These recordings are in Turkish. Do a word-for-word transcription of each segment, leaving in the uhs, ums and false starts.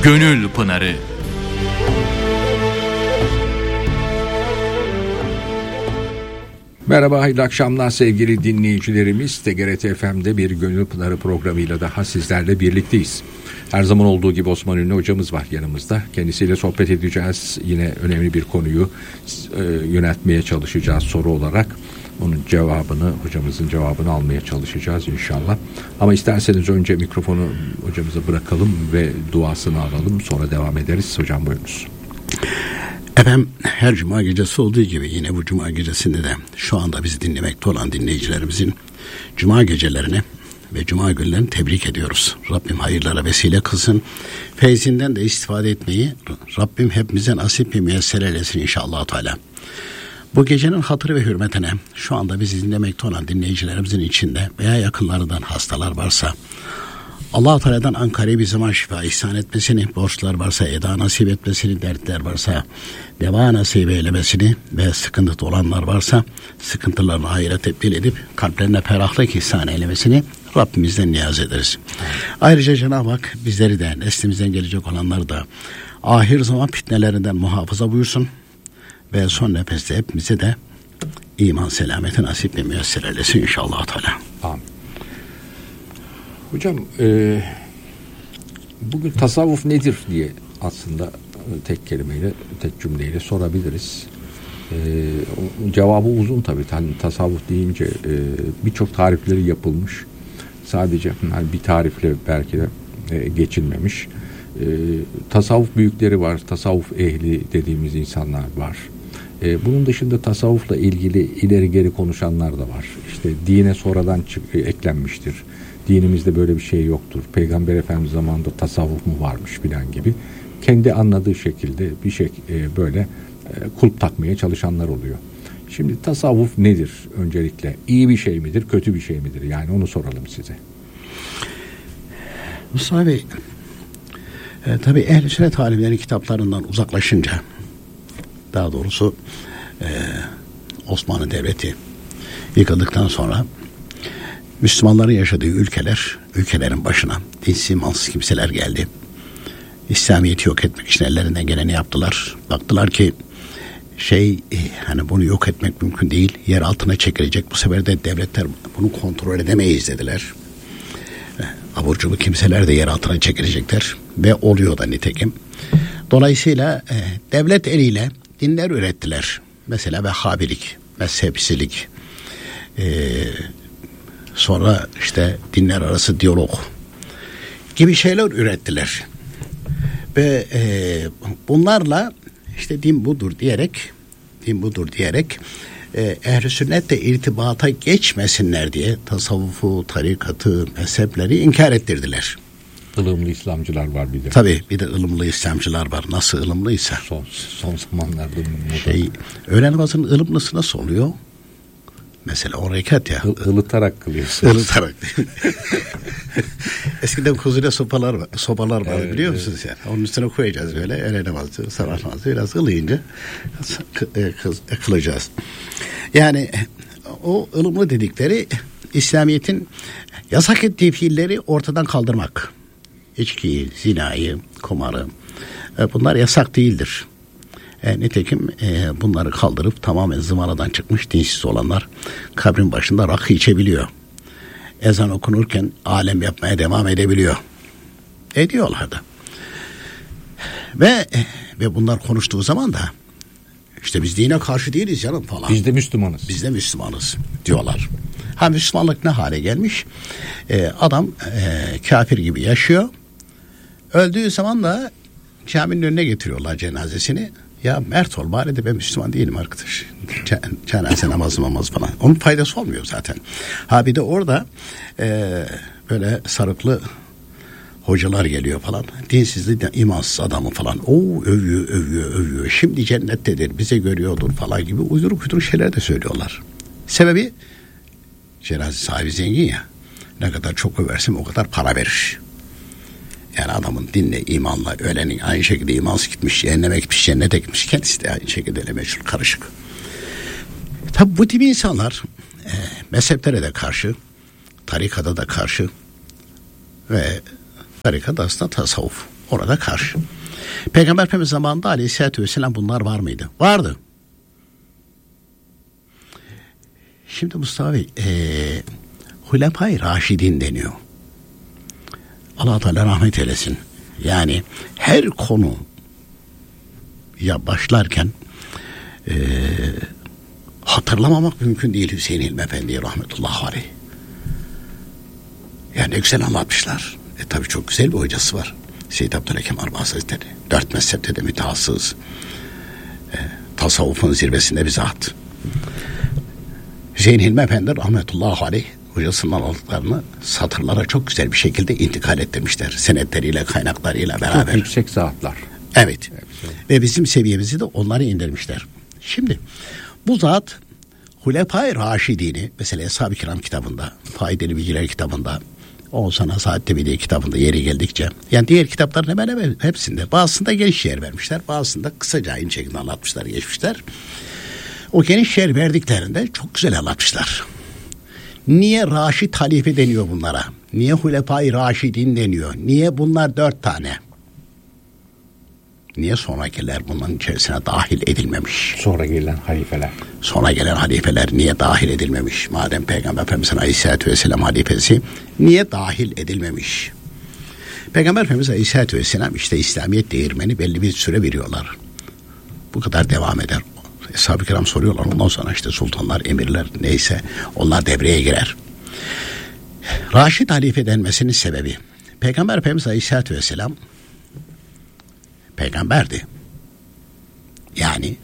Gönül Pınarı. Merhaba, hayırlı akşamlar sevgili dinleyicilerimiz. T G R T F M'de bir Gönül Pınarı programıyla daha sizlerle birlikteyiz. Her zaman olduğu gibi Osman Ünlü hocamız var yanımızda. Kendisiyle sohbet edeceğiz. Yine önemli bir konuyu e, yöneltmeye çalışacağız soru olarak. Onun cevabını, hocamızın cevabını almaya çalışacağız inşallah. Ama isterseniz önce mikrofonu hocamıza bırakalım ve duasını alalım. Sonra devam ederiz. Hocam buyurunuz. Efendim, her cuma gecesi olduğu gibi yine bu cuma gecesinde de şu anda bizi dinlemekte olan dinleyicilerimizin cuma gecelerini ve cuma günlerini tebrik ediyoruz. Rabbim hayırlara vesile kılsın. Feyzinden de istifade etmeyi Rabbim hepimize nasip ve müyesser eylesin inşallah Teala. Bu gecenin hatırı ve hürmetine şu anda bizi dinlemekte olan dinleyicilerimizin içinde veya yakınlarından hastalar varsa Allah-u Teala'dan Ankara'ya bir zaman şifa ihsan etmesini, borçlar varsa eda nasip etmesini, dertler varsa deva nasip eylemesini ve sıkıntıda olanlar varsa sıkıntılarını hayra tebdil edip kalplerine ferahlık ihsan eylemesini Rabbimizden niyaz ederiz. Ayrıca Cenab-ı Hak bizleri de neslimizden gelecek olanları da ahir zaman fitnelerinden muhafaza buyursun ve son nefeste hepimize de iman selameti nasip ve müyesser eylesin inşallah Teala. Amin. Hocam e, bugün tasavvuf nedir diye aslında tek kelimeyle, tek cümleyle sorabiliriz. E, cevabı uzun tabii. Yani tasavvuf deyince e, birçok tarifleri yapılmış. Sadece yani bir tarifle belki de e, geçilmemiş. E, tasavvuf büyükleri var, tasavvuf ehli dediğimiz insanlar var. E, bunun dışında tasavvufla ilgili ileri geri konuşanlar da var. İşte dine sonradan çık- eklenmiştir. Dinimizde böyle bir şey yoktur. Peygamber Efendimiz zamanında tasavvuf mu varmış filan gibi. Kendi anladığı şekilde bir şey e, böyle e, kulp takmaya çalışanlar oluyor. Şimdi tasavvuf nedir öncelikle? İyi bir şey midir, kötü bir şey midir? Yani onu soralım size. Mustafa Bey, e, tabii Ehl-i Sünnet alimlerin kitaplarından uzaklaşınca, daha doğrusu e, Osmanlı Devleti yıkıldıktan sonra Müslümanların yaşadığı ülkeler, ülkelerin başına dinsiz imansız kimseler geldi. İslamiyet'i yok etmek için ellerinden geleni yaptılar. Baktılar ki şey e, hani bunu yok etmek mümkün değil. Yer altına çekilecek. Bu sefer de devletler bunu kontrol edemeyiz dediler. E, abur cubur kimseler de yer altına çekilecekler ve oluyor da nitekim. Dolayısıyla e, devlet eliyle dinler ürettiler. Mesela Vehhabilik, mezhepsilik, eee sonra işte dinler arası diyalog gibi şeyler ürettiler. Ve e, bunlarla işte din budur diyerek din budur diyerek e, ehl-i sünnetle irtibata geçmesinler diye tasavvufu, tarikatı, mezhepleri inkar ettirdiler. Ilımlı İslamcılar var bir de. Tabii bir de ılımlı İslamcılar var. Nasıl ılımlıysa. Son, son zamanlarda şey, öğle namazının ılımlısı nasıl oluyor? Mesela on rekat ya. I- ılıtarak kılıyorsun. Ilıtarak. Eskiden kuzine sopalar var, sopalar var evet, biliyor musunuz evet. Yani? Onun üstüne koyacağız böyle. Öğle namazı, sabah namazı biraz ılıyınca kılacağız. Yani o ılımlı dedikleri İslamiyet'in yasak ettiği fiilleri ortadan kaldırmak. İçkiyi, zinayı, kumarı. Bunlar yasak değildir. E, nitekim e, bunları kaldırıp tamamen zıvanadan çıkmış dinsiz olanlar kabrin başında rakı içebiliyor. Ezan okunurken alem yapmaya devam edebiliyor. Ediyorlardı. Ve e, ve bunlar konuştuğu zaman da işte biz dine karşı değiliz canım falan. Biz de Müslümanız. Biz de Müslümanız diyorlar. Ha Müslümanlık ne hale gelmiş? E, adam e, kafir gibi yaşıyor. Öldüğü zaman da caminin önüne getiriyorlar cenazesini. Ya mert ol bari de ben Müslüman değilim arkadaş. Cenaze namazı namaz falan. Onun faydası olmuyor zaten. Ha bir de orada e, böyle sarıklı hocalar geliyor falan. Dinsizli, imansız adamı falan. O övüyor, övüyor, övüyor. Şimdi cennettedir, bize görüyordur falan gibi uyduruk uyduruk şeyler de söylüyorlar. Sebebi cenaze sahibi zengin ya. Ne kadar çok översin o kadar para verir. Yani adamın dinle, imanla ölenin aynı şekilde imansız gitmiş, cehenneme gitmiş, cennete gitmiş. Kendisi de aynı şekilde meşhur, karışık. Tabi bu tip insanlar e, mezheplere de karşı, tarikata da karşı ve tarikat aslında tasavvuf. orada karşı. Peygamber Efendimiz zamanında Aleyhisselatü Vesselam bunlar var mıydı? Vardı. Şimdi Mustafa Bey, ee, Hulefai Raşidin deniyor. Allah Teala rahmet eylesin. Yani her konu ya başlarken ee, hatırlamamak mümkün değil Hüseyin Hilmi Efendi rahmetullahi aleyh. Yani ne güzel anlatmışlar. E tabi çok güzel bir hocası var. Seyyid Abdülhakim Arba Hazretleri. Dört mezhepte de mütehassıs. E, tasavvufun zirvesinde bir zat. Hüseyin Hilmi Efendi rahmetullahi aleyh hocasından aldıklarını satırlara çok güzel bir şekilde intikal ettirmişler. Senetleriyle, kaynaklarıyla beraber. Çok yüksek zatlar. Evet. evet. Ve bizim seviyemizi de onları indirmişler. Şimdi bu zat Hulefai Raşidini mesela Eshab-ı Kiram kitabında, Faydalı Bilgiler kitabında, Oğuzhan Saat Tebi'de kitabında yeri geldikçe, yani diğer kitapların hemen hemen hepsinde, bazısında geniş yer vermişler, bazısında kısaca aynı şekilde anlatmışlar, geçmişler. O geniş yer verdiklerinde çok güzel anlatmışlar. Niye Raşid halife deniyor bunlara? Niye Hulefai Raşidin deniyor? Niye bunlar dört tane? Niye sonrakiler bunların içerisine dahil edilmemiş? Sonra gelen halifeler. Sonra gelen halifeler niye dahil edilmemiş? Madem Peygamber Efendimiz'in Aleyhisselatü Vesselam halifesi niye dahil edilmemiş? Peygamber Efendimiz Aleyhisselatü Vesselam işte İslamiyet değirmeni belli bir süre veriyorlar. Bu kadar devam eder. Eshab-ı Kiram soruyorlar. Ondan sonra işte sultanlar, emirler neyse onlar devreye girer. Raşid halife denmesinin sebebi Peygamber Efendimiz Aleyhisselatü Vesselam peygamberdi. Yani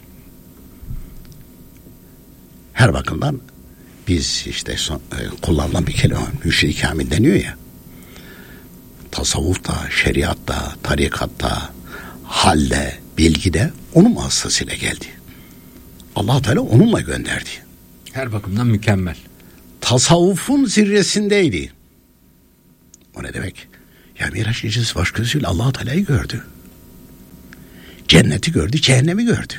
her bakımdan biz işte son, e, kullanılan bir kelime mürşid-i kamil deniyor ya. Tasavvufta, şeriatta, tarikatta, halde, bilgide onun vasıtasıyla geldi. Allah Teala onunla gönderdi. Her bakımdan mükemmel. Tasavvufun zirvesindeydi. O ne demek? Ya Miraç gecesi baş gözüyle Allah Teala'yı gördü. Cenneti gördü, cehennemi gördü.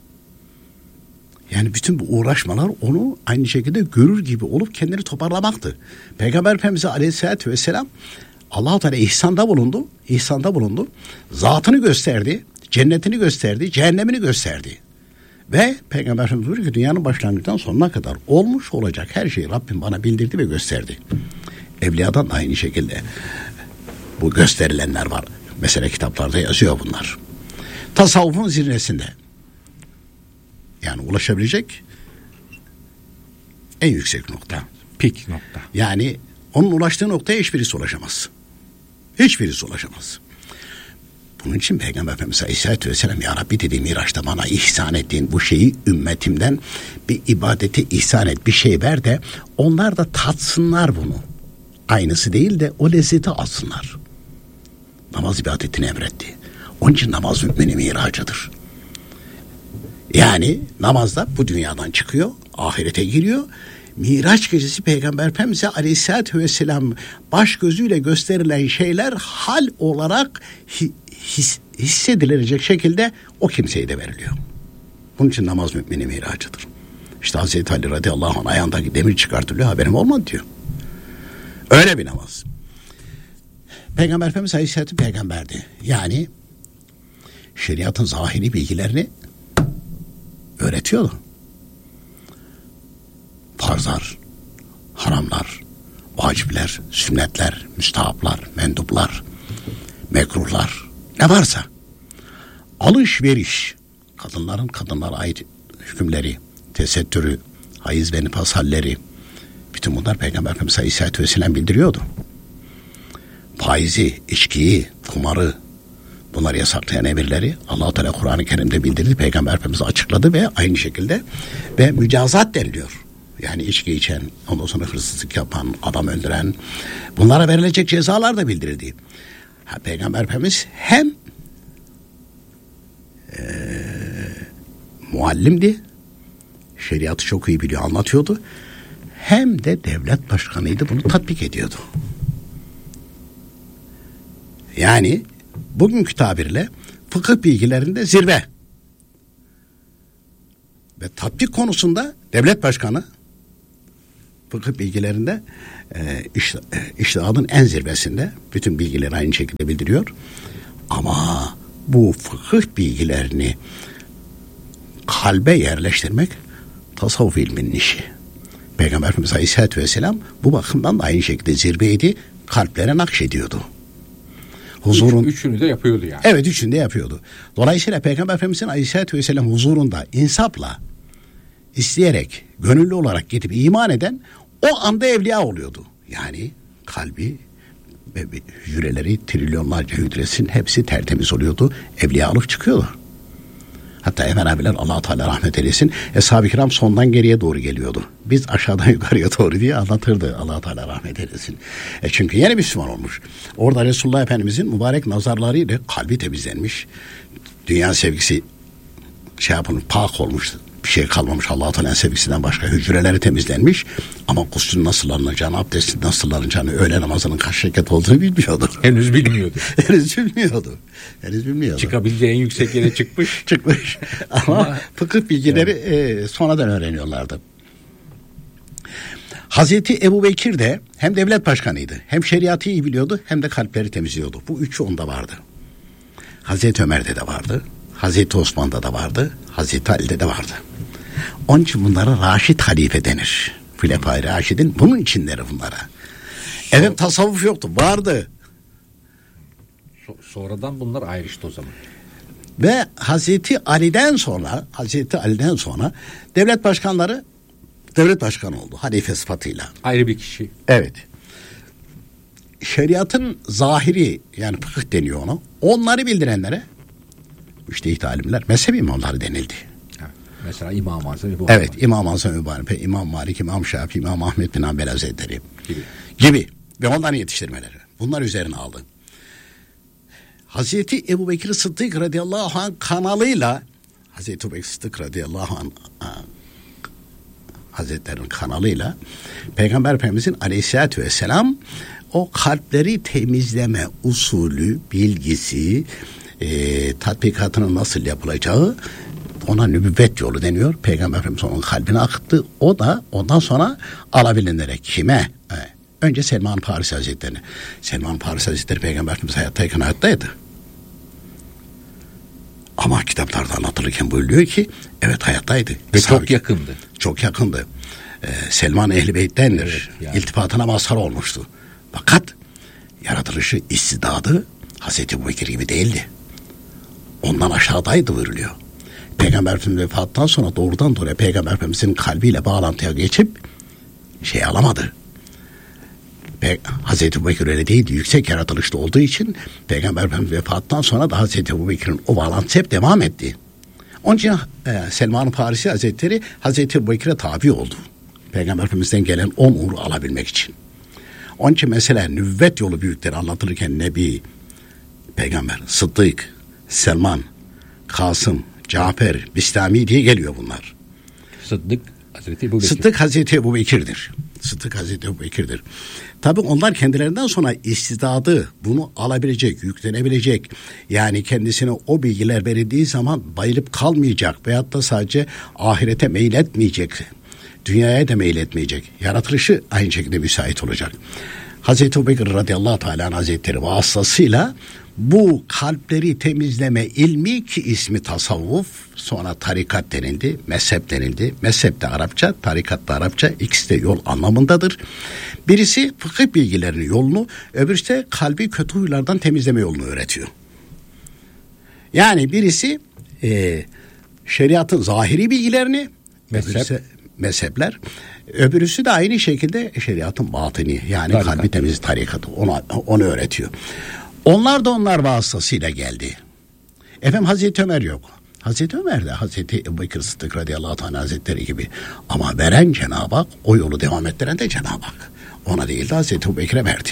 Yani bütün bu uğraşmalar onu aynı şekilde görür gibi olup kendini toparlamaktı. Peygamber Efendimiz Aleyhisselatü Vesselam Allah-u Teala ihsanda bulundu, ihsanda bulundu. Zatını gösterdi, cennetini gösterdi, cehennemini gösterdi. Ve Peygamber Efendimiz buyuruyor ki dünyanın başlangıcından sonuna kadar olmuş olacak her şeyi Rabbim bana bildirdi ve gösterdi. Evliyadan da aynı şekilde bu gösterilenler var. Mesela kitaplarda yazıyor bunlar. Tasavvufun zirvesinde. Yani ulaşabilecek en yüksek nokta. Pik nokta. Yani onun ulaştığı noktaya hiçbirisi ulaşamaz. Hiçbirisi ulaşamaz. Bunun için Peygamber Efendimiz Aleyhisselatü Vesselam ya Rabbi dedi Miraç'ta bana ihsan ettiğin bu şeyi ümmetimden bir ibadeti ihsan et, bir şey ver de onlar da tatsınlar bunu. Aynısı değil de o lezzeti alsınlar. Namaz ibadetini emretti. Onun için namaz müminin miracıdır. Yani namazda bu dünyadan çıkıyor, ahirete giriyor. Miraç gecesi Peygamber Efendimiz'e Aleyhisselatü Vesselam baş gözüyle gösterilen şeyler hal olarak his, hissedilecek şekilde o kimseye de veriliyor. Bunun için namaz müminin miracıdır. İşte Hazreti Ali radıyallahu anh ayağındaki demir çıkartılıyor, haberim olmadı diyor. Öyle bir namaz. Peygamber Efendimiz Aleyhisselatü peygamberdi. Yani şeriatın zahiri bilgilerini öğretiyordu. Farzlar, haramlar, vacipler, sünnetler, müstahaplar, menduplar, mekruhlar, ne varsa alışveriş, kadınların kadınlara ait hükümleri, tesettürü, hayız ve nifas halleri, bütün bunlar Peygamber Efendimiz Aleyhisselatü Vesselam bildiriyordu. Faizi, içkiyi, kumarı, bunları yasaklayan emirleri Allah-u Teala Kur'an-ı Kerim'de bildirdi. Peygamber Efendimiz açıkladı ve aynı şekilde ve mücazat deniliyor. Yani içki içen, ondan sonra hırsızlık yapan, adam öldüren, bunlara verilecek cezalar da bildirildi. Ha, Peygamber Efendimiz hem e, muallimdi, şeriatı çok iyi biliyor, anlatıyordu. Hem de devlet başkanıydı, bunu tatbik ediyordu. Yani bugünkü tabirle fıkıh bilgilerinde zirve. Ve tatbik konusunda devlet başkanı fıkıh bilgilerinde e, iş, e, iştihadın en zirvesinde, bütün bilgileri aynı şekilde bildiriyor. Ama bu fıkıh bilgilerini kalbe yerleştirmek tasavvuf ilminin işi. Peygamber Efendimiz Aleyhisselatü Vesselam bu bakımdan da aynı şekilde zirveydi, kalplere nakşediyordu. Huzurun, Üç, üçünü de yapıyordu yani. Evet, üçünü de yapıyordu. Dolayısıyla Peygamber Efendimiz'in Aleyhisselatü Vesselam huzurunda insapla, isteyerek, gönüllü olarak gidip iman eden o anda evliya oluyordu. Yani kalbi ve hücreleri, trilyonlarca hücresin hepsi tertemiz oluyordu. Evliyalık çıkıyordu. Hatta Emel abiler Allah-u Teala rahmet eylesin, Eshab-ı Kiram sondan geriye doğru geliyordu. Biz aşağıdan yukarıya doğru diye anlatırdı Allah-u Teala rahmet eylesin. E çünkü yeni Müslüman olmuş. Orada Resulullah Efendimizin mübarek nazarlarıyla kalbi temizlenmiş. Dünya sevgisi şey yapın, pak olmuştu. Bir şey kalmamış Allah-u Teala'nın sevgisinden başka, hücreleri temizlenmiş. Ama gusülün nasıl alınacağını, abdestin nasıl alınacağını, öğle namazının kaç rekat olduğunu bilmiyordu. Henüz bilmiyordu. Henüz bilmiyordu. Henüz bilmiyordu. Çıkabildiği en yüksek yere çıkmış. Çıkmış. Ama fıkıh bilgileri e, sonradan öğreniyorlardı. Hazreti Ebu Bekir de hem devlet başkanıydı, hem şeriatı iyi biliyordu, hem de kalpleri temizliyordu. Bu üçü onda vardı. Hazreti Ömer'de de vardı, Hazreti Osman'da da vardı, Hazreti Ali'de de vardı. Onun için bunlara Raşid halife denir. Fülefai Raşid'in bunun içinleri bunlara. Evet, tasavvuf yoktu, vardı. So- sonradan bunlar ayrıştı o zaman. Ve Hazreti Ali'den sonra, Hazreti Ali'den sonra devlet başkanları devlet başkanı oldu halife sıfatıyla. Ayrı bir kişi. Evet. Şeriatın zahiri, yani fıkıh deniyor ona, onları bildirenlere müştehit alimler, mezhep imamları denildi. Evet. Mesela İmam-ı Azam. Evet, İmam-ı Azam Mübarek, İmam Malik, İmam Şafii, İmam Ahmed bin Hanbel Hazretleri gibi. gibi ve onların yetiştirmeleri. Bunlar üzerine aldı. Hazreti Ebu Bekir Sıddık radıyallahu anh kanalıyla, Hazreti Ebu Bekir Sıddık radıyallahu anh Hazretlerinin kanalıyla Peygamber Efendimizin aleyhissalatü vesselam o kalpleri temizleme usulü, bilgisi, e, tatbikatının nasıl yapılacağı, ona nübüvvet yolu deniyor. Peygamber Efendimiz onun kalbine akıttı. O da ondan sonra alabilinlere, kime? E, önce Selman Farisi Hazretlerine. Selman Farisi Hazretleri Peygamber Efendimiz hayattayken hayattaydı. Ama kitaplarda anlatılırken buyuruyor ki evet hayattaydı. Ve çok yakındı. Çok yakındı. Ee, Selman Ehl-i Beyt'tendir. Evet, yani. İltifatına mazhar olmuştu. Fakat yaratılışı, istidadı Hazreti Ebubekir gibi değildi. Ondan aşağıdaydı buyuruluyor. Peygamber Efendimiz vefattan sonra doğrudan doğruya Peygamber Efendimiz'in kalbiyle bağlantıya geçip şey alamadı. Pe- Hazreti Ebubekir öyle değildi. Yüksek yaratılışta olduğu için Peygamber Efendimiz vefattan sonra da Hazreti Ebubekir'in o bağlantısı hep devam etti. Onun için e, Selman-ı Farisi Hazretleri Hazreti Ebubekir'e tabi oldu. Peygamber Efendimiz'den gelen o nuru alabilmek için. Onun için mesela nüvvet yolu büyükleri anlatılırken Nebi, Peygamber, Sıddık, Selman, Kasım, Cafer, Bistami diye geliyor bunlar. Sıddık Hazreti Ebubekir. Sıddık Hazreti Ebubekir'dir. Sıddık Hazreti Ebubekir'dir. Tabi onlar kendilerinden sonra istidadı, bunu alabilecek, yüklenebilecek, yani kendisine o bilgiler verildiği zaman bayılıp kalmayacak veyahut da sadece ahirete meyletmeyecek, dünyaya da meyletmeyecek, yaratılışı aynı şekilde müsait olacak. Hazreti Ebubekir radıyallahu teala hazretleri vasıtasıyla bu kalpleri temizleme ilmi, ki ismi tasavvuf, sonra tarikat denildi, mezhep denildi. Mezhep de Arapça, tarikat da Arapça, ikisi de yol anlamındadır. Birisi fıkıh bilgilerinin yolunu, öbürüsü de kalbi kötü huylardan temizleme yolunu öğretiyor. Yani birisi e, şeriatın zahiri bilgilerini, mezhep. öbürüsü mezhepler, öbürüsü de aynı şekilde şeriatın batini, yani tarikat. Kalbi temiz tarikatı, onu, onu öğretiyor. Onlar da onlar vasıtasıyla geldi. Efendim Hazreti Ömer yok. Hazreti Ömer de Hazreti Ebubekir Sıddık radıyallahu anh hazretleri gibi. Ama veren Cenab-ı Hak, o yolu devam ettiren de Cenab-ı Hak. Ona değil de Hazreti Ebubekir'e verdi.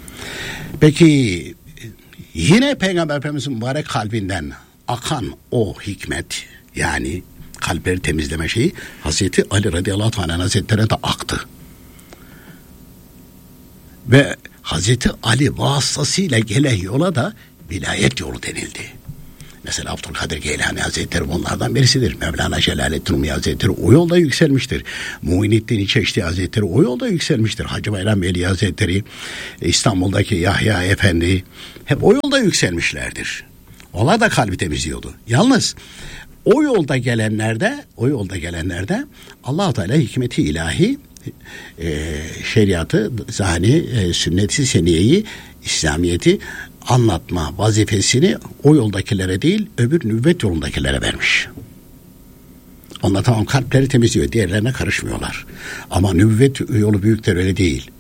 Peki yine Peygamber Efendimiz'in mübarek kalbinden akan o hikmet, yani kalpleri temizleme şeyi Hazreti Ali radıyallahu anh hazretlerine de aktı. Ve Hazreti Ali vasıtasıyla gelen yola da vilayet yolu denildi. Mesela Abdülkadir Geylani Hazretleri bunlardan birisidir. Mevlana Celaleddin Rumi Hazretleri o yolda yükselmiştir. Muhyiddin Çeşdi Hazretleri o yolda yükselmiştir. Hacı Bayram Veli Hazretleri, İstanbul'daki Yahya Efendi hep o yolda yükselmişlerdir. Onlar da kalbi temizliyordu. Yalnız o yolda gelenlerde, o yolda gelenlerde Allah Teala hikmeti ilahi, e, şeriatı, zahni, e, sünnet-i seniyeyi, İslamiyeti anlatma vazifesini o yoldakilere değil, öbür nübüvvet yolundakilere vermiş. Onlar tamam kalpleri temizliyor, diğerlerine karışmıyorlar. Ama nübüvvet yolu büyükler öyle değil.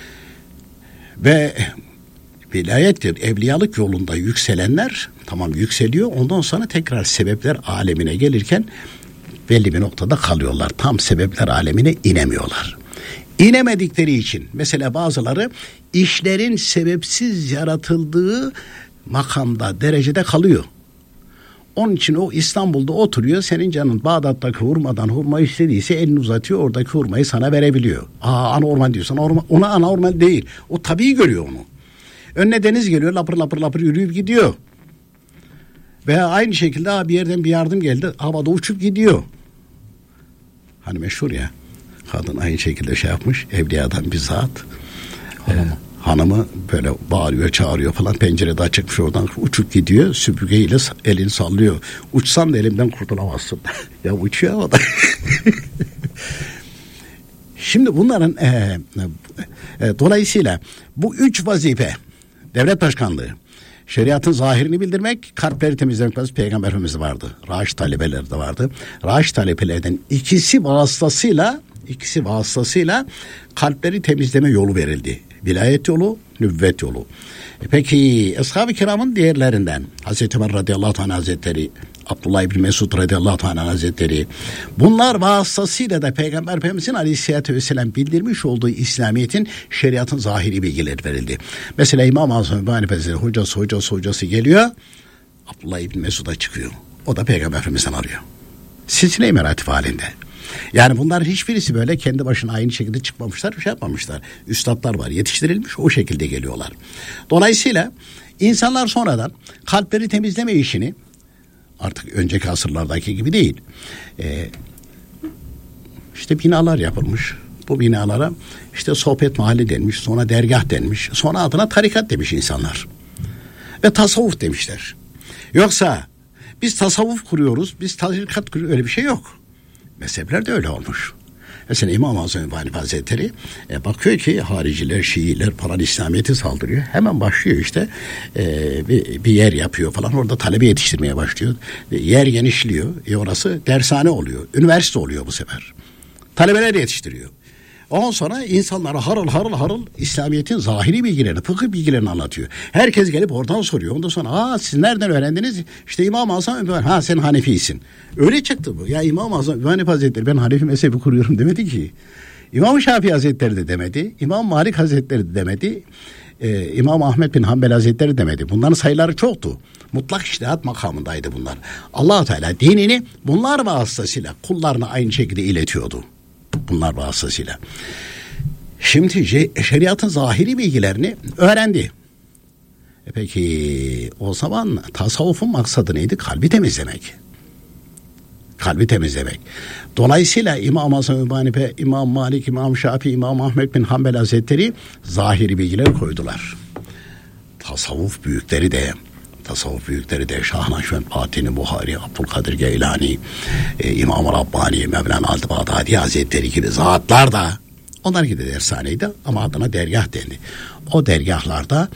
Ve vilayettir, evliyalık yolunda yükselenler tamam yükseliyor, ondan sonra tekrar sebepler alemine gelirken belli bir noktada kalıyorlar. Tam sebepler alemine inemiyorlar. İnemedikleri için mesela bazıları işlerin sebepsiz yaratıldığı makamda, derecede kalıyor. Onun için o İstanbul'da oturuyor, senin canın Bağdat'taki hurmadan hurma istediyse elini uzatıyor, oradaki hurmayı sana verebiliyor. Aa, anormal diyorsan ona anormal değil. O tabii görüyor onu. Önüne deniz geliyor, lapır lapır lapır yürüyüp gidiyor. Veya aynı şekilde bir yerden bir yardım geldi, havada uçup gidiyor. Hani meşhur ya, kadın aynı şekilde şey yapmış, evliyadan bir zat. Hanımı. E, hanımı böyle bağırıyor, çağırıyor falan, pencerede açıkmış, oradan uçup gidiyor, süpürgeyle elini sallıyor. Uçsan da elimden kurtulamazsın. Ya uçuyor havada. Şimdi bunların e, e, dolayısıyla bu üç vazife, devlet başkanlığı, şeriatın zahirini bildirmek, kalpleri temizlemek lazım. Peygamber Efendimiz vardı. Raşid talebeleri de vardı. Raşid talebelerden ikisi vasıtasıyla ikisi vasıtasıyla kalpleri temizleme yolu verildi. Vilayet yolu, nübüvvet yolu. E peki Ashab-ı Kiram'ın diğerlerinden Hazreti Ömer radıyallahu anh hazretleri, Abdullah İbni Mesud radıyallahu anh hazretleri, bunlar vasıtasıyla da Peygamber Efendimizin aleyhissalatü vesselam bildirmiş olduğu İslamiyet'in, şeriatın zahiri bilgileri verildi. Mesela İmam-ı Azam Ebu Hanife Hazretleri hocası hocası hocası geliyor, Abdullah İbni Mesud'a çıkıyor. O da Peygamber Efendimiz'den arıyor. Silsile-i meratip halinde. Yani bunların hiçbirisi böyle kendi başına aynı şekilde çıkmamışlar, bir şey yapmamışlar. Üstadlar var, yetiştirilmiş, o şekilde geliyorlar. Dolayısıyla insanlar sonradan kalpleri temizleme işini, artık önceki asırlardaki gibi değil, Ee, işte binalar yapılmış. Bu binalara işte sohbet mahalli denmiş, sonra dergah denmiş, sonra adına tarikat demiş insanlar. Ve tasavvuf demişler. Yoksa biz tasavvuf kuruyoruz, biz tarikat kuruyoruz, öyle bir şey yok. Mezhepler de öyle olmuş. Mesela İmam-ı Azam Ebu Hanife Hazretleri e, bakıyor ki hariciler, Şiiler falan İslamiyet'e saldırıyor. Hemen başlıyor işte e, bir, bir yer yapıyor falan. Orada talebe yetiştirmeye başlıyor. E, yer genişliyor. E, orası dershane oluyor. Üniversite oluyor bu sefer. Talebeler yetiştiriyor. Ondan sonra insanlara harıl harıl harıl İslamiyet'in zahiri bilgilerini, fıkıh bilgilerini anlatıyor. Herkes gelip oradan soruyor. Ondan sonra aa siz nereden öğrendiniz? İşte İmam-ı Azam Ebu Hanife. Ha sen Hanefisin. Öyle çıktı bu. Ya İmam-ı Azam Ebu Hanife Hazretleri ben Hanefi mezhebi kuruyorum demedi ki. İmam-ı Şafii Hazretleri de demedi. İmam Malik Hazretleri de demedi. Ee, İmam Ahmet bin Hanbel Hazretleri demedi. Bunların sayıları çoktu. Mutlak içtihat makamındaydı bunlar. Allah Teala dinini bunlar vasıtasıyla kullarına aynı şekilde iletiyordu. Bunlar vasıtasıyla. Şimdi şeriatın zahiri bilgilerini öğrendi. E peki o zaman tasavvufun maksadı neydi? Kalbi temizlemek. Kalbi temizlemek. Dolayısıyla İmam Azam Ebu Hanife, İmam Malik, İmam Şafii, İmam Ahmet bin Hanbel Hazretleri zahiri bilgileri koydular. Tasavvuf büyükleri de Tasavvuf büyükleri de Şah-ı Fatih Buhari, Abdülkadir Geylani, e, İmam-ı Rabbani, Mevlana Altı-Bağdadi Hazretleri gibi zatlar da, onlar gibi dershaneydi ama adına dergah dendi. O dergahlarda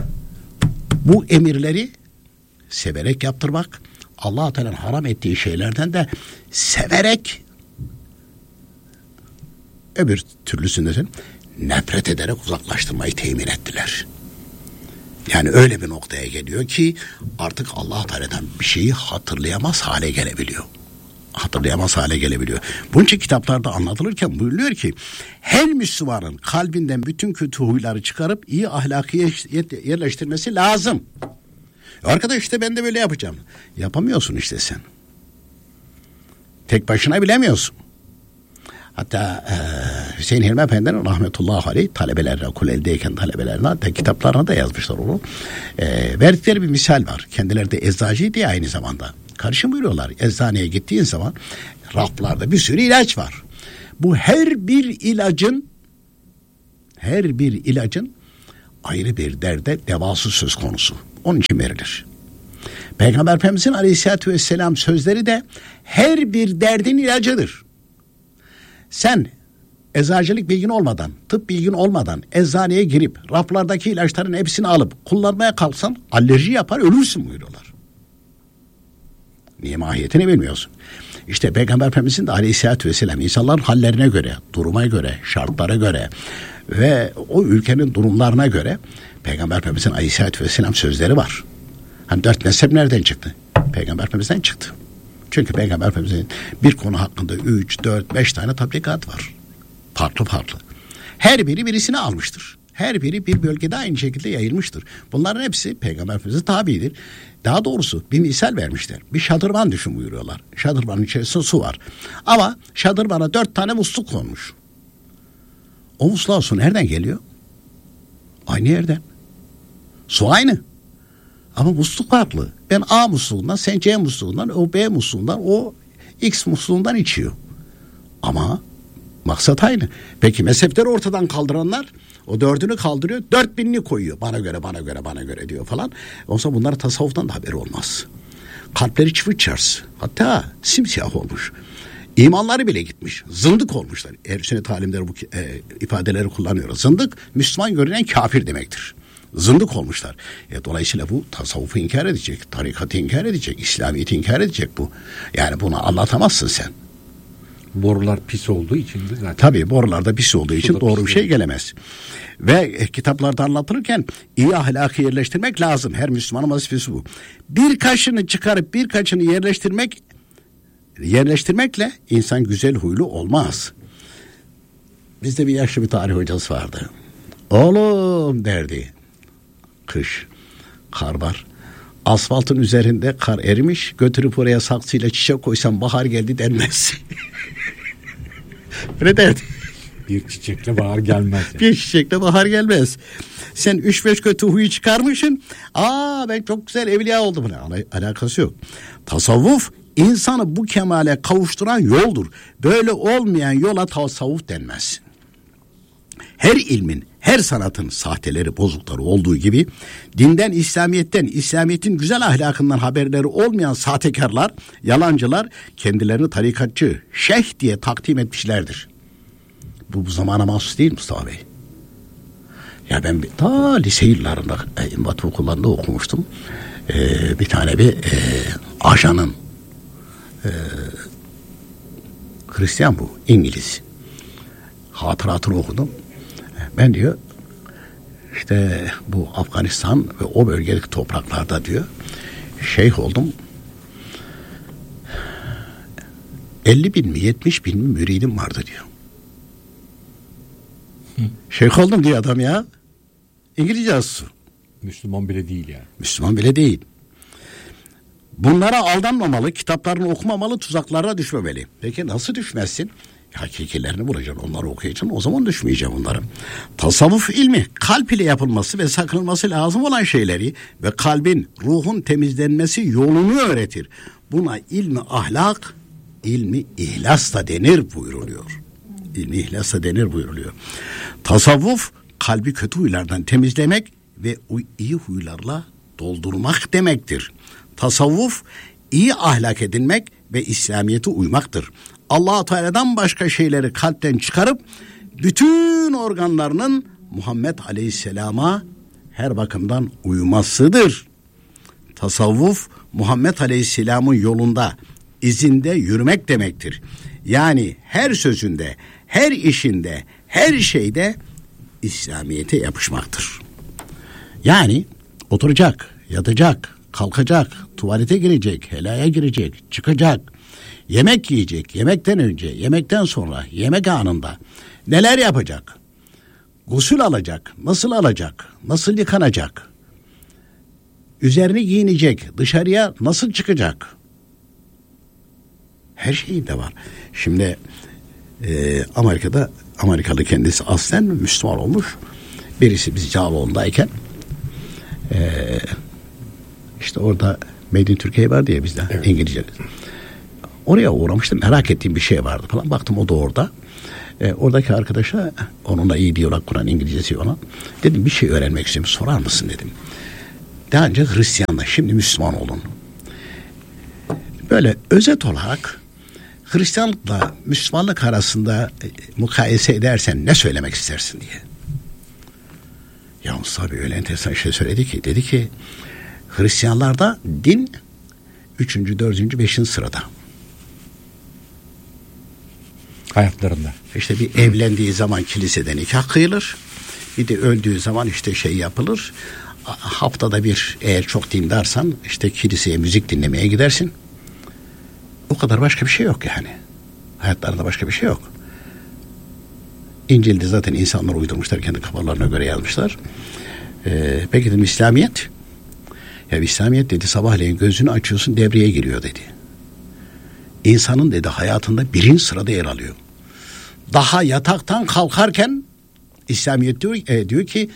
bu emirleri severek yaptırmak, Allah-u Teala'nın haram ettiği şeylerden de severek, öbür türlüsünden nefret ederek uzaklaştırmayı temin ettiler. Yani öyle bir noktaya geliyor ki artık Allah Teala'dan bir şeyi hatırlayamaz hale gelebiliyor. Hatırlayamaz hale gelebiliyor. Bunun için kitaplarda anlatılırken buyuruyor ki her Müslümanın kalbinden bütün kötü huyları çıkarıp iyi ahlakı yerleştirmesi lazım. Arkadaş işte ben de böyle yapacağım. Yapamıyorsun işte sen. Tek başına bilemiyorsun. Hatta e, Hüseyin Hilmi Efendi'nin rahmetullahi aleyh talebelerine, kuleldeyken talebelerine de kitaplarına da yazmışlar onu. E, verdikleri bir misal var. Kendileri de eczacıydı ya aynı zamanda. Karışım buyuruyorlar. Eczaneye gittiğin zaman raflarda bir sürü ilaç var. Bu her bir ilacın her bir ilacın ayrı bir derde devası söz konusu. Onun için verilir. Peygamber Efendimizin aleyhissalatü vesselam sözleri de her bir derdin ilacıdır. Sen eczacılık bilgin olmadan, tıp bilgin olmadan eczaneye girip raflardaki ilaçların hepsini alıp kullanmaya kalksan alerji yapar, ölürsün buyuruyorlar. Niye mahiyetini bilmiyorsun? İşte Peygamber Efendimizin de aleyhissalatü vesselam insanların hallerine göre, duruma göre, şartlara göre ve o ülkenin durumlarına göre Peygamber Efendimizin aleyhissalatü vesselam sözleri var. Hani dört mezhep nereden çıktı? Peygamber Efendimiz'den çıktı. Çünkü Peygamber Efendimiz'in bir konu hakkında üç, dört, beş tane tabligat var. Farklı farklı. Her biri birisini almıştır. Her biri bir bölgede aynı şekilde yayılmıştır. Bunların hepsi Peygamber Efendimiz'e tabidir. Daha doğrusu bir misal vermişler. Bir şadırvan düşün buyuruyorlar. Şadırvanın içerisinde su var. Ama şadırvana dört tane musluk konmuş. O musluğa su nereden geliyor? Aynı yerden. Su aynı. Ama musluk farklı. Ben A musluğundan, sen C musluğundan, o B musluğundan, o X musluğundan içiyor. Ama maksat aynı. Peki mezhepleri ortadan kaldıranlar o dördünü kaldırıyor, dört binini koyuyor. Bana göre, bana göre, bana göre diyor falan. O zaman bunların tasavvuftan da haberi olmaz. Kalpleri çıfıçars. Hatta simsiyah olmuş. İmanları bile gitmiş. Zındık olmuşlar. Ehl-i sünnet alimleri bu e, ifadeleri kullanıyor. Zındık, Müslüman görünen kafir demektir. Zındık olmuşlar. E, dolayısıyla bu tasavvufu inkar edecek, tarikatı inkar edecek, İslamiyet'i inkar edecek bu. Yani bunu anlatamazsın sen. Borular pis olduğu için de zaten. Tabii borularda pis olduğu için doğru bir şey gelemez. Ve e, kitaplarda anlatılırken iyi ahlakı yerleştirmek lazım. Her Müslümanın vazifesi bu. Birkaçını çıkarıp birkaçını yerleştirmek yerleştirmekle insan güzel huylu olmaz. Bizde bir yaşlı bir tarih hocası vardı. Oğlum derdi. Kış, kar var. Asfaltın üzerinde kar erimiş. Götürüp oraya saksıyla çiçek koysam bahar geldi denmez. Öyle derdi. Bir çiçekle bahar gelmez. Yani. Bir çiçekle bahar gelmez. Sen üç beş kötü huyu çıkarmışsın. Aa ben çok güzel evliya oldum. Al- alakası yok. Tasavvuf insanı bu kemale kavuşturan yoldur. Böyle olmayan yola tasavvuf denmez. Her ilmin, her sanatın sahteleri, bozukları olduğu gibi dinden, İslamiyet'ten, İslamiyet'in güzel ahlakından haberleri olmayan sahtekarlar, yalancılar kendilerini tarikatçı, şeyh diye takdim etmişlerdir. Bu, bu zamana mahsus değil Mustafa Bey. Ya ben bir, ta lise yıllarında e, İmbat Okulu'nda okumuştum. Ee, bir tane bir e, ajanın e, Hristiyan bu, İngiliz. Hatıratını okudum. Ben diyor işte bu Afganistan ve o bölgedeki topraklarda diyor şeyh oldum. elli bin mi yetmiş bin mi müridim vardı diyor. Hı. Şeyh oldum diyor adam ya. İngilizce aslı. Müslüman bile değil yani. Müslüman bile değil. Bunlara aldanmamalı, kitaplarını okumamalı, tuzaklara düşmemeli. Peki nasıl düşmezsin? Hakikelerini bulacaksın, onları okuyacaksın, o zaman düşmeyeceksin onları. Tasavvuf ilmi kalp ile yapılması ve sakınılması lazım olan şeyleri ve kalbin, ruhun temizlenmesi yolunu öğretir. Buna ilmi ahlak, ilmi ihlas da denir buyuruluyor. İlmi ihlas da denir buyuruluyor. Tasavvuf kalbi kötü huylardan temizlemek ve iyi huylarla doldurmak demektir. Tasavvuf iyi ahlak edinmek ve İslamiyet'e uymaktır. Allah-u Teala'dan başka şeyleri kalpten çıkarıp bütün organlarının Muhammed Aleyhisselam'a her bakımdan uymasıdır. Tasavvuf Muhammed Aleyhisselam'ın yolunda, izinde yürümek demektir. Yani her sözünde, her işinde, her şeyde İslamiyet'e yapışmaktır. Yani oturacak, yatacak, kalkacak, tuvalete girecek, helaya girecek, çıkacak, yemek yiyecek, yemekten önce, yemekten sonra, yemek anında neler yapacak? Gusül alacak, nasıl alacak, nasıl yıkanacak? Üzerini giyinecek, dışarıya nasıl çıkacak? Her şeyinde var. Şimdi e, Amerika'da Amerikalı kendisi aslen Müslüman olmuş. Birisi biz Cağaloğlu'ndayken e, işte orada Made in Türkiye var diye bizde evet. İngilizce. Oraya uğramıştım. Merak ettiğim bir şey vardı falan. Baktım o da orada. E, oradaki arkadaşa onunla iyi diyalog kuran İngilizcesi ona. Dedim bir şey öğrenmek istiyorum. Sorar mısın dedim. Daha önce Hristiyanla şimdi Müslüman olun. Böyle özet olarak Hristiyanlıkla Müslümanlık arasında e, mukayese edersen ne söylemek istersin diye. Yalnız tabii öyle enteresan şey söyledi ki. Dedi ki Hristiyanlarda din üçüncü, dördüncü, beşinci sırada. Hayatlarında. İşte bir evlendiği zaman kilisede nikah kıyılır. Bir de öldüğü zaman işte şey yapılır. Haftada bir eğer çok dindarsan işte kiliseye müzik dinlemeye gidersin. O kadar başka bir şey yok yani. Hayatlarında başka bir şey yok. İncil'de zaten insanlar uydurmuşlar. Kendi kafalarına göre yazmışlar. Ee, peki dedim İslamiyet? Ya İslamiyet dedi sabahleyin gözünü açıyorsun devreye giriyor dedi. İnsanın dedi hayatında birinci sırada yer alıyor. Daha yataktan kalkarken İslamiyet diyor, e, diyor ki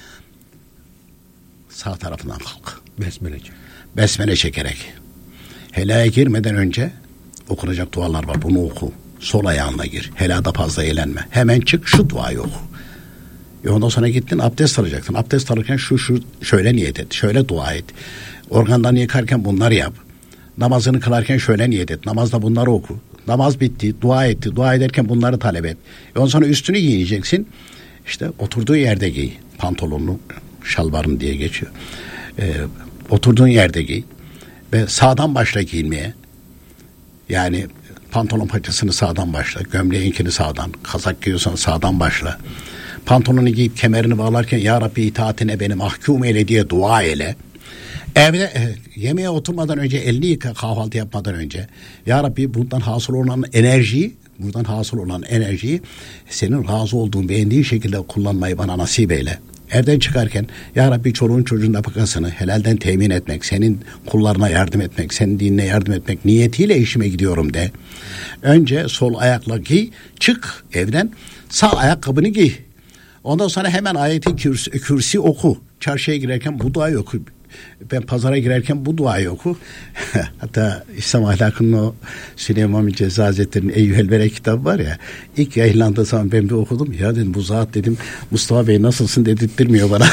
sağ tarafından kalk. Besmele çek. Besmele çekerek. Helaya girmeden önce okunacak dualar var. Bunu oku. Sol ayağınla gir. Helada fazla eğlenme. Hemen çık şu duayı oku. E ondan sonra gittin abdest alacaksın. Abdest alırken şu şu şöyle niyet et. Şöyle dua et. Organdan yıkarken bunları yap. Namazını kılarken şöyle niyet et. Namazda bunları oku. Namaz bitti. Dua etti. Dua ederken bunları talep et. E ondan sonra üstünü giyeceksin. İşte oturduğu yerde giy. Pantolonunu, şalvarını diye geçiyor. E, oturduğun yerde giy. Ve sağdan başla giyinmeye. Yani pantolon paçasını sağdan başla. Gömleğinkini sağdan. Kazak giyiyorsan sağdan başla. Pantolonu giyip kemerini bağlarken Ya Rabbi itaatine beni mahkum eyle diye dua eyle. Evde e, yemeğe oturmadan önce elini yıka kahvaltı yapmadan önce. Ya Rabbi bundan hasıl olan enerjiyi buradan hasıl olan enerjiyi senin razı olduğun beğendiğin şekilde kullanmayı bana nasip eyle. Evden çıkarken Ya Rabbi çoluğun çocuğun nafakasını helalden temin etmek, senin kullarına yardım etmek, senin dinine yardım etmek niyetiyle işime gidiyorum de. Önce sol ayakla giy, çık evden, sağ ayakkabını giy. Ondan sonra hemen ayeti kürsi, kürsi oku. Çarşıya girerken bu duayı oku. Ben pazara girerken bu duayı oku. Hatta İslam ahlakının o Süleyman bin Cezza Hazretleri'nin Eyyühel Bere kitabı var ya. İlk yayınlandığı zaman ben bir okudum. Ya dedim bu zat dedim Mustafa Bey nasılsın dedirtmiyor bana.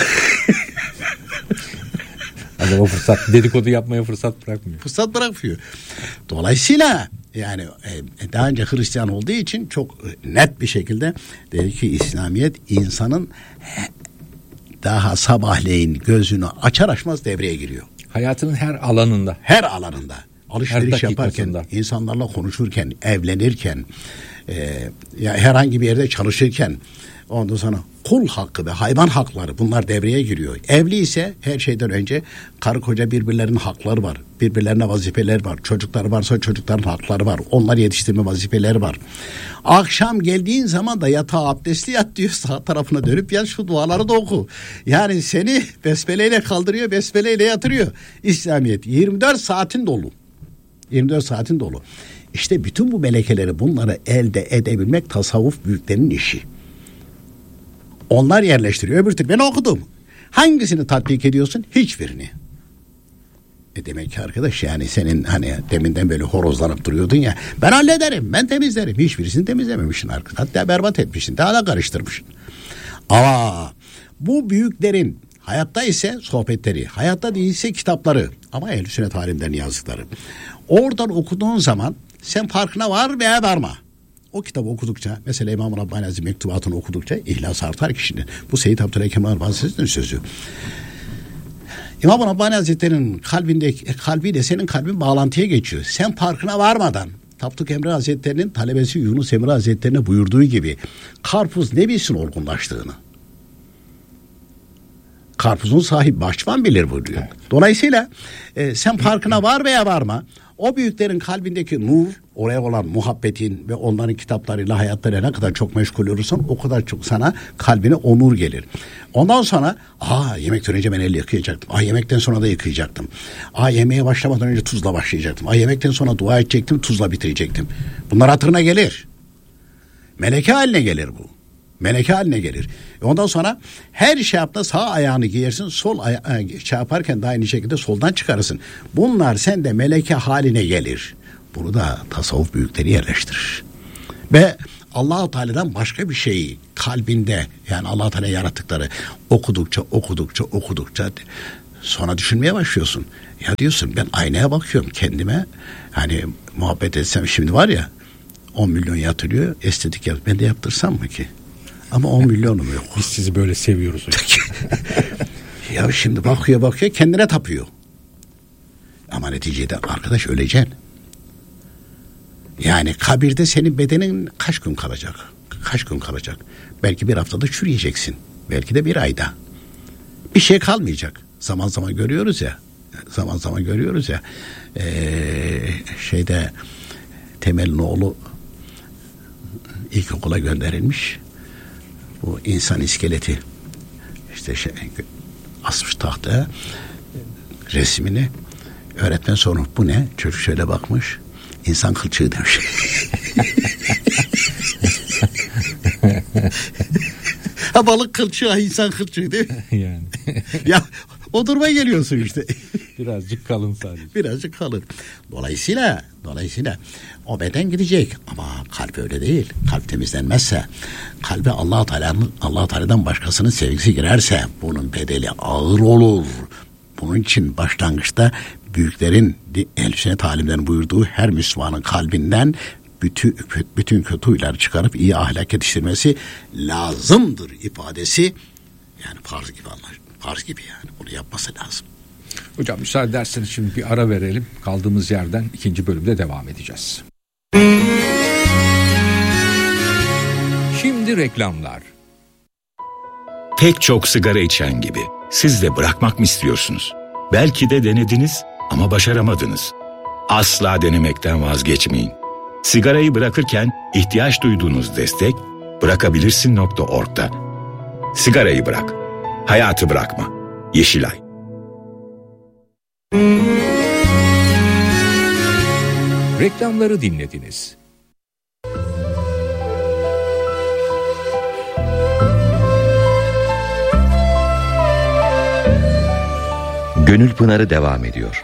Hani o fırsat dedikodu yapmaya fırsat bırakmıyor. Fırsat bırakmıyor. Dolayısıyla yani e, daha önce Hristiyan olduğu için çok net bir şekilde dedi ki İslamiyet insanın daha sabahleyin gözünü açar açmaz devreye giriyor. Hayatının her alanında. Her alanında. Alışveriş her yaparken, insanlarla konuşurken, evlenirken, e, ya herhangi bir yerde çalışırken, ondan sonra kul hakkı ve hayvan hakları bunlar devreye giriyor. Evli ise her şeyden önce karı koca birbirlerinin hakları var. Birbirlerine vazifeler var. Çocukları varsa çocukların hakları var. Onları yetiştirme vazifeleri var. Akşam geldiğin zaman da yatağa abdestli yat diyor. Sağ tarafına dönüp yat şu duaları da oku. Yani seni besmeleyle kaldırıyor, besmeleyle yatırıyor. İslamiyet yirmi dört saatin dolu. yirmi dört saatin dolu. İşte bütün bu melekeleri bunları elde edebilmek tasavvuf büyüklerinin işi. Onlar yerleştiriyor. Öbür türlü ben okudum. Hangisini tatbik ediyorsun? Hiçbirini. E demek ki arkadaş yani senin hani deminden böyle horozlanıp duruyordun ya. Ben hallederim, ben temizlerim. Hiçbirisini temizlememişsin arkadaş. Hatta berbat etmişsin. Daha da karıştırmışsın. Ama bu büyüklerin hayatta ise sohbetleri, hayatta değilse kitapları ama ehl-i sünnet alimlerinin yazdıkları. Oradan okuduğun zaman sen farkına var veya varma. O kitabı okudukça mesela İmam Rabbani Hazretleri mektubatını okudukça ihlas artar kişinin. Bu Seyyid Abdülhamid Kemal Hazretleri'nin sözü. İmam Rabbani Hazretleri'nin kalbindeki kalbiyle senin kalbin bağlantıya geçiyor. Sen farkına varmadan Tapduk Emre Hazretleri'nin talebesi Yunus Emre Hazretleri'ne buyurduğu gibi karpuz ne bilsin olgunlaştığını. Karpuzun sahibi bahçıvan bilir buyuruyor. Evet. Dolayısıyla e, sen farkına var veya varma o büyüklerin kalbindeki nur, oraya olan muhabbetin ve onların kitaplarıyla hayatlarıyla ne kadar çok meşgul olursan o kadar çok sana kalbine o nur gelir. Ondan sonra aa yemekten önce ben eli yıkayacaktım. Aa yemekten sonra da yıkayacaktım. Aa yemeğe başlamadan önce tuzla başlayacaktım. Aa yemekten sonra dua edecektim, tuzla bitirecektim. Bunlar hatırına gelir. Meleke haline gelir bu. Meleke haline gelir. Ondan sonra her şey yaptığında sağ ayağını giyersin, sol ayağı şey yaparken de aynı şekilde soldan çıkarırsın. Bunlar sende meleke haline gelir. Bunu da tasavvuf büyükleri yerleştirir. Ve Allah-u Teala'dan başka bir şeyi kalbinde, yani Allah-u Teala yarattıkları okudukça okudukça okudukça sonra düşünmeye başlıyorsun. Ya diyorsun, ben aynaya bakıyorum kendime, hani muhabbet etsem şimdi var ya on milyon yatırıyor estetik yap, ben de yaptırsam mı ki? Ama on milyonum yok. Biz sizi böyle seviyoruz. Ya şimdi bakıyor bakıyor kendine tapıyor. Ama neticede arkadaş öleceksin. Yani kabirde senin bedenin kaç gün kalacak? Kaç gün kalacak? Belki bir haftada çürüyeceksin. Belki de bir ayda. Bir şey kalmayacak. Zaman zaman görüyoruz ya. Zaman zaman görüyoruz ya. Ee, şeyde Temel'in oğlu ilkokula gönderilmiş. Bu insan iskeleti işte şey asmış tahtaya resmini. Öğretmen sormuş, bu ne? Çocuk şöyle bakmış. İnsan kılçığı demiş. Ha, balık kılçığı, insan kılçığı değil mi? Yani. Ya o duruma geliyorsun işte. Birazcık kalın sadece. Birazcık kalın. Dolayısıyla, dolayısıyla o beden gidecek ama kalp öyle değil. Kalp temizlenmezse, kalbe Allah Teala'nın Allah Teala'dan başkasının sevgisi girerse bunun bedeli ağır olur. Bunun için başlangıçta büyüklerin, ehl-i sünnet alimlerin buyurduğu her Müslümanın kalbinden bütün bütün kötü huyları çıkarıp iyi ahlak yetiştirmesi lazımdır ifadesi, yani farz gibi anlar. Farz gibi yani. Bunu yapması lazım. Hocam müsaade ederseniz şimdi bir ara verelim. Kaldığımız yerden ikinci bölümde devam edeceğiz. Şimdi reklamlar. Pek çok sigara içen gibi siz de bırakmak mı istiyorsunuz? Belki de denediniz ama başaramadınız. Asla denemekten vazgeçmeyin. Sigarayı bırakırken ihtiyaç duyduğunuz destek bırakabilirsin nokta org'da. Sigarayı bırak. Hayatı bırakma. Yeşilay. Reklamları dinlediniz. Gönül Pınarı devam ediyor.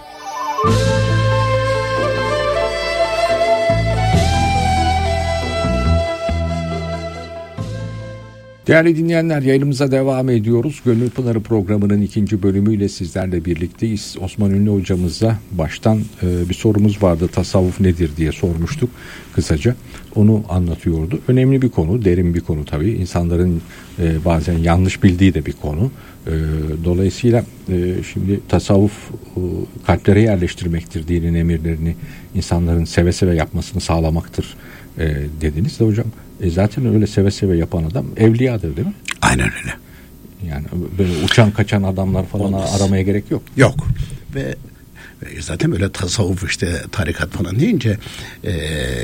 Değerli dinleyenler, yayınımıza devam ediyoruz. Gönül Pınarı programının ikinci bölümüyle sizlerle birlikteyiz. Osman Ünlü hocamızla baştan e, bir sorumuz vardı. Tasavvuf nedir diye sormuştuk kısaca. Onu anlatıyordu. Önemli bir konu, derin bir konu tabii. İnsanların e, bazen yanlış bildiği de bir konu. E, dolayısıyla e, şimdi tasavvuf e, kalplere yerleştirmektir, dinin emirlerini insanların seve seve yapmasını sağlamaktır e, dediniz de hocam. E zaten öyle seve seve yapan adam evliyadır değil mi? Aynen öyle. Yani böyle uçan kaçan adamlar falan Olmaz. aramaya gerek yok. Yok. Ve, ve zaten böyle tasavvuf işte tarikat falan deyince e,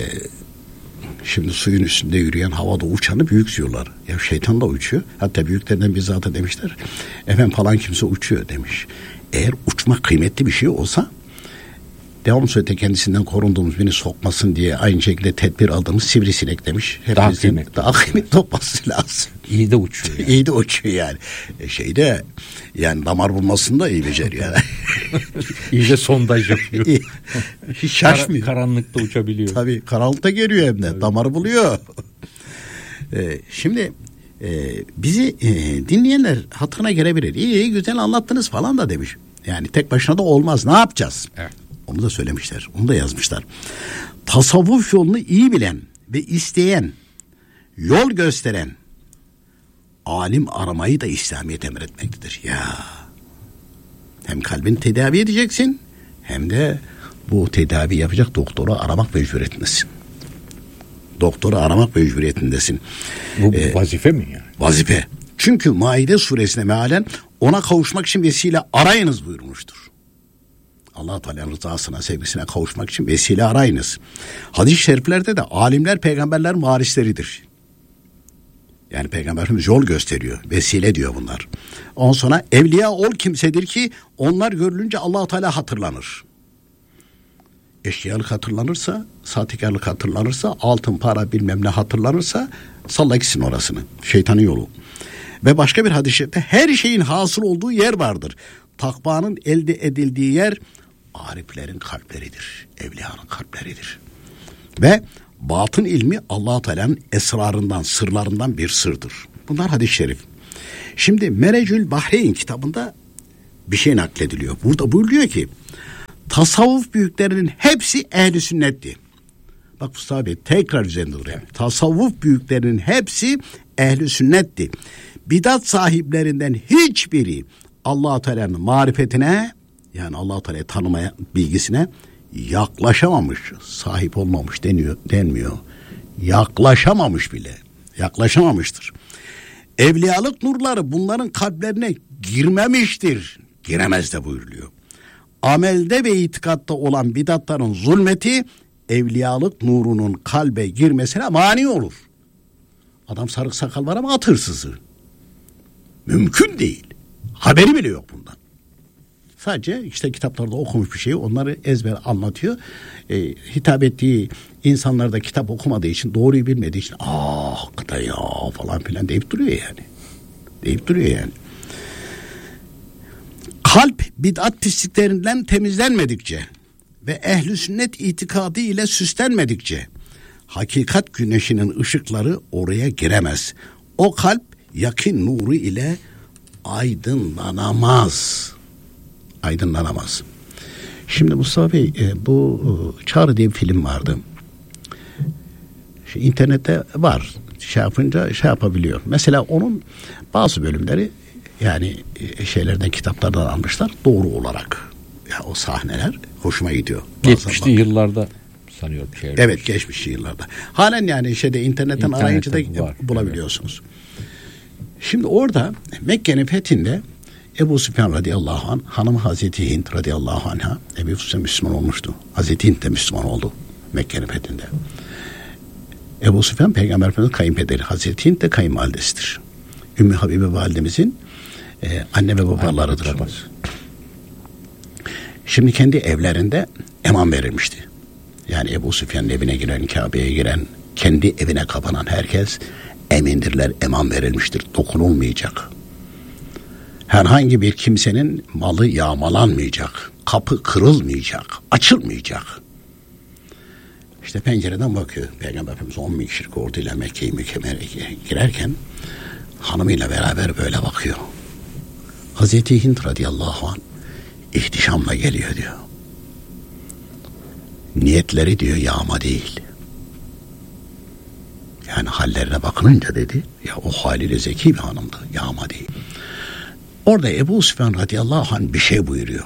şimdi suyun üstünde yürüyen, havada uçanı büyük diyorlar. Ya şeytan da uçuyor. Hatta büyüklerden bizzat demişler. Efendim falan kimse uçuyor demiş. Eğer uçmak kıymetli bir şey olsa, devamlı söyledi kendisinden korunduğumuz, beni sokmasın diye aynı şekilde tedbir aldığımız sivrisinek demiş. Hepimizin daha kıymetli. Daha kıymetli olması lazım. İyi de uçuyor. Yani. İyi de uçuyor yani. E şeyde yani damar bulmasında iyi beceriyor yani. İyi de sondaj yapıyor. Hiç şaşmıyor. Kar- karanlıkta uçabiliyor. Tabii karanlıkta geliyor hem de. Tabii. Damarı buluyor. e, şimdi e, bizi e, dinleyenler hatırına gelebilir. İyi, iyi güzel anlattınız falan da demiş. Yani tek başına da olmaz. Ne yapacağız? Evet. Onu da söylemişler. Onu da yazmışlar. Tasavvuf yolunu iyi bilen ve isteyen, yol gösteren alim aramayı da İslamiyet emretmektedir. Ya hem kalbini tedavi edeceksin, hem de bu tedavi yapacak doktoru aramak mecburiyetindesin. Doktoru aramak mecburiyetindesin. Bu ee, vazife mi yani? Vazife. Çünkü Maide suresine mealen ona kavuşmak için vesile arayınız buyurmuştur. Allah Teala'nın rızasına, sevgisine kavuşmak için vesile arayınız. Hadis-i şeriflerde de alimler peygamberlerin varisleridir. Yani peygamberimiz yol gösteriyor. Vesile diyor bunlar. Ondan sonra evliya ol kimsedir ki onlar görülünce Allah Teala hatırlanır. eşkıyalık hatırlanırsa, sahtekarlık hatırlanırsa, altın, para bilmem ne hatırlanırsa salla gitsin orasını. Şeytanın yolu. Ve başka bir hadis-i şerifte her şeyin hasıl olduğu yer vardır. Takvanın elde edildiği yer ariflerin kalpleridir. Evliyanın kalpleridir. Ve batın ilmi Allah-u Teala'nın esrarından, sırlarından bir sırdır. Bunlar hadis-i şerif. Şimdi Merecül Bahreyn kitabında bir şey naklediliyor. Burada buyuruyor ki tasavvuf büyüklerinin hepsi ehli sünnetti. Bak Mustafa Bey tekrar üzerinde duruyor. Tasavvuf büyüklerinin hepsi ehli sünnetti. Bidat sahiplerinden hiçbiri Allah-u Teala'nın marifetine, yani Allah-u Teala'yı tanımaya, bilgisine yaklaşamamış, sahip olmamış deniyor, denmiyor. Yaklaşamamış bile. Yaklaşamamıştır. Evliyalık nurları bunların kalplerine girmemiştir. Giremez de buyuruluyor. Amelde ve itikatta olan bidatların zulmeti evliyalık nurunun kalbe girmesine mani olur. Adam sarık sakal var ama at hırsızı. Mümkün değil. Haberi bile yok bundan. Sadece işte kitaplarda okumuş bir şeyi onları ezber anlatıyor. E, hitap ettiği insanlar da kitap okumadığı için, doğruyu bilmediği için ah hakikaten ya falan filan deyip duruyor yani. Deyip duruyor yani. Kalp bid'at pisliklerinden temizlenmedikçe ve ehli sünnet itikadı ile süslenmedikçe hakikat güneşinin ışıkları oraya giremez. O kalp yakin nuru ile aydınlanamaz. Aydınlanamaz. Şimdi Mustafa Bey bu Çağrı diye bir film vardı. Şu internette var. Şey yapınca şey yapabiliyor. Mesela onun bazı bölümleri yani şeylerden, kitaplardan almışlar doğru olarak. Ya o sahneler hoşuma gidiyor. Geçmişli yıllarda sanıyorum şey. Evet, geçmişli yıllarda. Halen yani şeyde internetten İnternette arayınca da var, bulabiliyorsunuz. Evet. Şimdi orada Mekke'nin fethinde Ebu Süfyan radıyallahu anh, hanımı Hazreti Hint radıyallahu anh'a, Ebu Süfyan Müslüman olmuştu. Hazreti Hint de Müslüman oldu Mekke'nin fethinde. Ebu Süfyan Peygamber Efendimiz'in kayınpederi, Hazreti Hint de kayınvalidesidir. Ümmü Habibe validemizin e, anne ve babalarıdır. Şimdi kendi evlerinde eman verilmişti. Yani Ebu Süfyan'ın evine giren, Kabe'ye giren, kendi evine kapanan herkes emindirler, eman verilmiştir, dokunulmayacak. Herhangi bir kimsenin malı yağmalanmayacak, kapı kırılmayacak, açılmayacak. İşte pencereden bakıyor. Peygamber Efendimiz on bin kişilik orduyla Mekke-i Mükerreme'ye girerken hanımıyla beraber böyle bakıyor. Hazreti Hint radıyallahu anh ihtişamla geliyor diyor. Niyetleri diyor yağma değil. Yani hallerine bakılınca dedi, ya o haliyle zeki bir hanımdı, yağma değil. Orada Ebu Süfyan radıyallahu anh bir şey buyuruyor.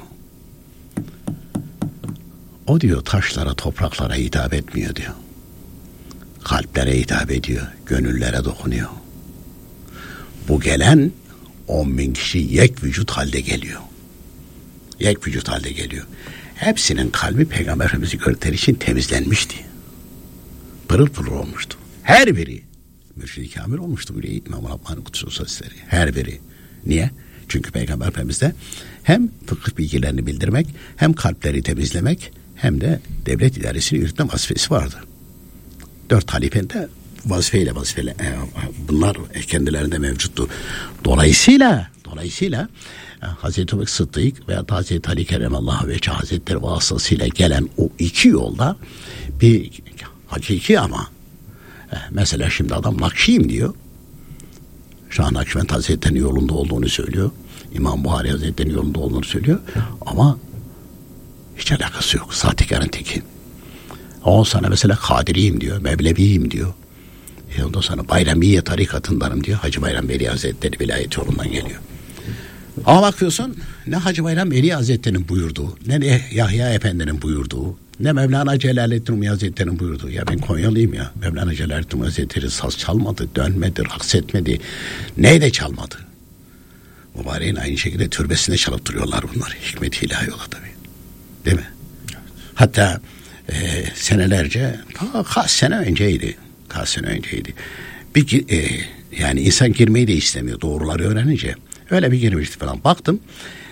O diyor taşlara, topraklara hitap etmiyor diyor. Kalplere hitap ediyor, gönüllere dokunuyor. Bu gelen on bin kişi yek vücut halde geliyor. Yek vücut halde geliyor. Hepsinin kalbi Peygamber Efendimiz'i gördükleri için temizlenmişti. Pırıl pırıl olmuştu. Her biri mürşid-i kamil olmuştu böyle İmam-ı Rabbani Kudüs Hazretleri. Her biri. Niye? Çünkü Peygamber Efendimiz'de hem fıkıh bilgilerini bildirmek, hem kalpleri temizlemek, hem de devlet idaresini yürütme vazifesi vardı. Dört halifenin de vazifeyle vazifeyle e, bunlar kendilerinde mevcuttu. Dolayısıyla dolayısıyla e, Hazreti Ebu Sıddık veya Hazreti Ali Keremallahu Vecih Hazretleri vasıtasıyla gelen o iki yolda bir hakiki ama e, mesela şimdi adam Nakşiyim diyor. Şah Nakşibend Hazretleri'nin yolunda olduğunu söylüyor. İmam Buhari Hazretleri'nin yolunda olduğunu söylüyor. Ama hiç alakası yok. Sahtekarın teki. O sana mesela Kadiriyim diyor. Mevleviyim diyor. E ondan sonra Bayramiye tarikatındanım diyor. Hacı Bayram Veli Hazretleri vilayet yolundan geliyor. Ama bakıyorsun ne Hacı Bayram Veli Hazretleri'nin buyurduğu, ne de Yahya Efendi'nin buyurduğu, ne Mevlana Celaleddin Rumi Hazretleri'nin buyurduğu. Ya ben Konyalıyım ya. Mevlana Celaleddin Rumi Hazretleri saz çalmadı, dönmedi, raks etmedi. Neyle çalmadı? Mübareğin aynı şekilde türbesinde çalıp duruyorlar bunlar. Hikmet-i ilahi yola tabii. Değil mi? Evet. Hatta e, senelerce, ta kaç sene önceydi. Kaç sene önceydi. Bir, e, yani insan girmeyi de istemiyor doğruları öğrenince. Öyle bir girmişti falan. Baktım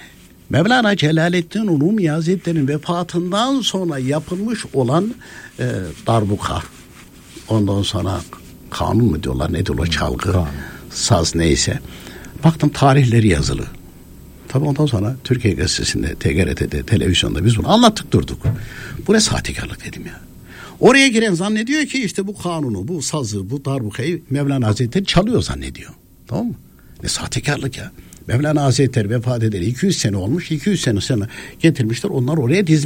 Mevlana Celaleddin Rumi Hazretleri'nin vefatından sonra yapılmış olan e, darbuka, ondan sonra kanun mu diyorlar, ne diyorlar, çalgı, kanun, saz neyse. Baktım tarihleri yazılı. Tabii ondan sonra Türkiye Gazetesi'nde, T G R T'de, televizyonda biz bunu anlattık durduk. Bu ne sahtekarlık dedim ya. Oraya giren zannediyor ki işte bu kanunu, bu sazı, bu darbukayı Mevlana Hazretleri çalıyor zannediyor. Tamam mı? Ne sahtekarlık ya. Mevlana Hazretleri vefat edeli iki yüz sene olmuş. iki yüz sene sonra getirmişler. Onlar oraya dizmişler.